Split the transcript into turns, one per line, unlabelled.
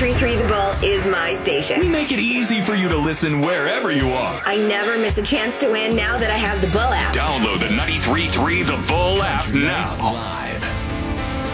93.3 The Bull is my station.
We make it easy for you to listen wherever you are.
I never miss a chance to win now that I have the Bull app.
Download the 93.3 The Bull app now.
Live.